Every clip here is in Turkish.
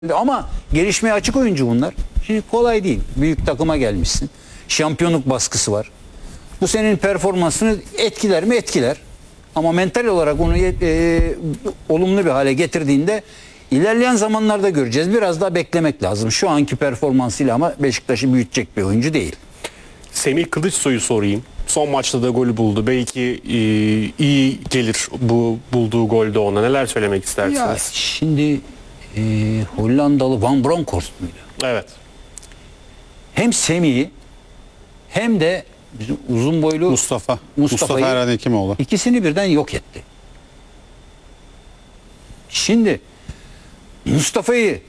Ama gelişmeye açık oyuncu bunlar. Şimdi kolay değil. Büyük takıma gelmişsin. Şampiyonluk baskısı var. Bu senin performansını etkiler mi? Etkiler. Ama mental olarak onu olumlu bir hale getirdiğinde ilerleyen zamanlarda göreceğiz. Biraz daha beklemek lazım. Şu anki performansıyla ama Beşiktaş'ı büyütecek bir oyuncu değil. Semih Kılıçsoy'u sorayım. Son maçta da golü buldu. Belki iyi gelir bu bulduğu golde ona. Neler söylemek istersiniz? Ya şimdi Hollandalı Van Bronckhorst muydu? Evet. Hem Semih'i hem de bizim uzun boylu Mustafa Erhan Hekimoğlu. İkisini birden yok etti. Şimdi Mustafa'yı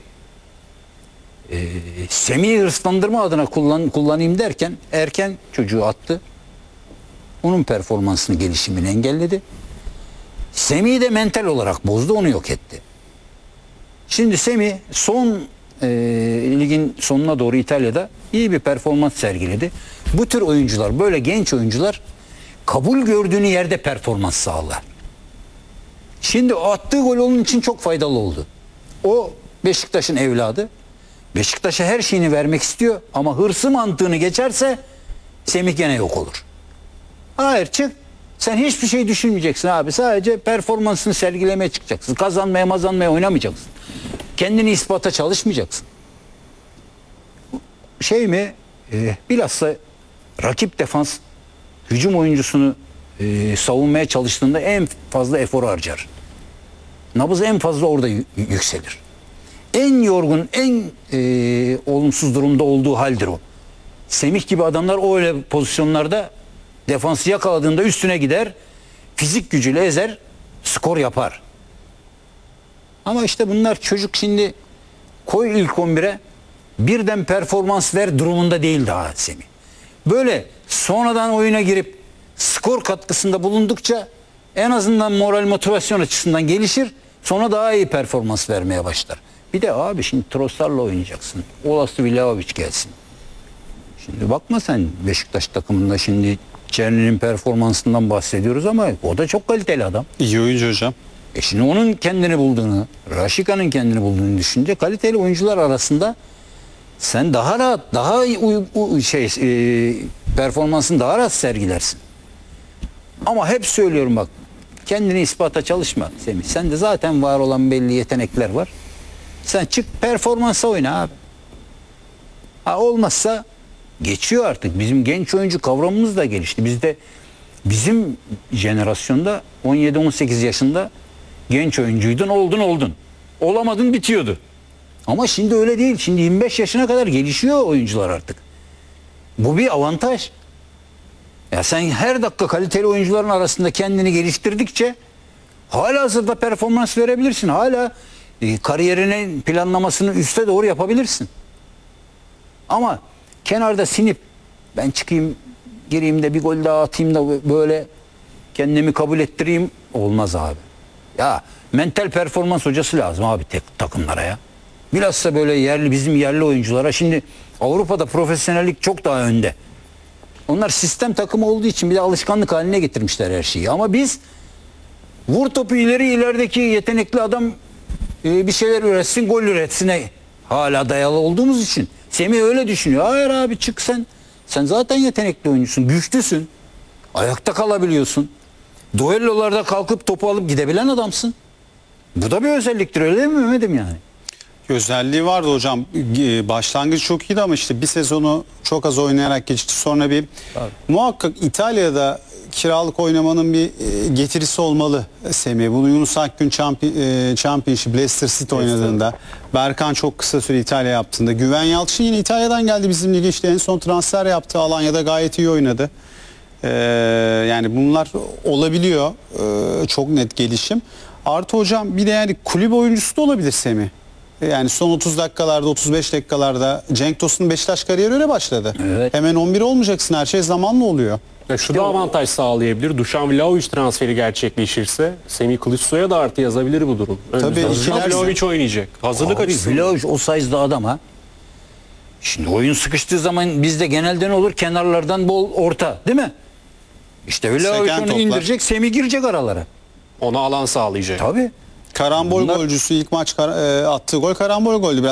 Semih'i hırslandırma adına kullanayım derken erken çocuğu attı. Onun performansını, gelişimini engelledi. Semih'i de mental olarak bozdu, onu yok etti. Şimdi Semih son ligin sonuna doğru İtalya'da iyi bir performans sergiledi. Bu tür oyuncular, böyle genç oyuncular kabul gördüğünü yerde performans sağlar. Şimdi o attığı gol onun için çok faydalı oldu. O Beşiktaş'ın evladı. Beşiktaş'a her şeyini vermek istiyor ama hırsı mantığını geçerse Semih gene yok olur. Hayır, çık. Sen hiçbir şey düşünmeyeceksin abi. Sadece performansını sergilemeye çıkacaksın. Kazanmaya oynamayacaksın. Kendini ispata çalışmayacaksın. Bilhassa rakip defans hücum oyuncusunu savunmaya çalıştığında en fazla eforu harcar. Nabız en fazla orada yükselir. En yorgun, en olumsuz durumda olduğu haldir o. Semih gibi adamlar öyle pozisyonlarda defansı yakaladığında üstüne gider, fizik gücüyle ezer, skor yapar. Ama işte bunlar çocuk, şimdi koy ilk 11'e birden performans ver durumunda değil daha Semih. Böyle sonradan oyuna girip skor katkısında bulundukça en azından moral motivasyon açısından gelişir. Sonra daha iyi performans vermeye başlar. Bir de abi şimdi Trossard'la oynayacaksın. Olası Vlahovic gelsin. Şimdi bakma sen Beşiktaş takımında şimdi Çerni'nin performansından bahsediyoruz ama o da çok kaliteli adam. İyi oyuncu hocam. Şimdi onun kendini bulduğunu, Raşika'nın kendini bulduğunu düşünce kaliteli oyuncular arasında sen daha rahat, daha performansını daha rahat sergilersin. Ama hep söylüyorum bak, kendini ispata çalışma Semih. Sende zaten var olan belli yetenekler var. Sen çık performansa oyna abi. Ha, olmazsa geçiyor artık. Bizim genç oyuncu kavramımız da gelişti. Bizim jenerasyonda 17-18 yaşında genç oyuncuydun, oldun. Olamadın, bitiyordu. Ama şimdi öyle değil. Şimdi 25 yaşına kadar gelişiyor oyuncular artık. Bu bir avantaj. Ya sen her dakika kaliteli oyuncuların arasında kendini geliştirdikçe halihazırda performans verebilirsin. Hala kariyerinin planlamasını üste doğru yapabilirsin. Ama kenarda sinip ben çıkayım, gireyim de bir gol daha atayım da böyle kendimi kabul ettireyim, olmaz abi. Ya mental performans hocası lazım abi takımlara ya. Bilhassa böyle bizim yerli oyunculara. Şimdi Avrupa'da profesyonellik çok daha önde. Onlar sistem takımı olduğu için bir de alışkanlık haline getirmişler her şeyi. Ama biz vur topu ilerideki yetenekli adam bir şeyler üretsin, gol üretsine hala dayalı olduğumuz için Semih öyle düşünüyor. Hayır abi, çık sen. Sen zaten yetenekli oyuncusun, güçlüsün. Ayakta kalabiliyorsun. Duellolarda kalkıp topu alıp gidebilen adamsın. Bu da bir özelliktir, öyle değil mi Mehmet'im yani? Özelliği vardı hocam. Başlangıcı çok iyiydi ama işte bir sezonu çok az oynayarak geçti. Sonra muhakkak İtalya'da kiralık oynamanın bir getirisi olmalı Semih. Bunu Yunus Akgün Championship Leicester City oynadığında, Berkan çok kısa süre İtalya yaptığında, Güven Yalçın yine İtalya'dan geldi bizim lige, işte en son transfer yaptı. Alanya'da gayet iyi oynadı. Yani bunlar olabiliyor. Çok net gelişim. Artı hocam bir de yani kulüp oyuncusu da olabilir Semih. Yani son 30 dakikalarda, 35 dakikalarda Cenk Tosun'un Beşiktaş kariyeri öyle başladı. Evet. Hemen 11 olmayacaksın. Her şey zamanla oluyor. Şu da avantaj sağlayabilir. Dušan Vlahovic transferi gerçekleşirse Semih Kılıçsoy'a da artı yazabilir bu durum. Tabii, Dušan Vlahovic oynayacak. Hazırlık Abi, açısından. Vlahovic o size'da adam ha. Şimdi oyun sıkıştığı zaman bizde genelde ne olur? Kenarlardan bol orta, değil mi? İşte Vlahovic Seken onu toplar. indirecek, Semih girecek aralara. Ona alan sağlayacak. Tabii. Karambol Bunlar- golcüsü ilk maç attığı gol karambol goldü.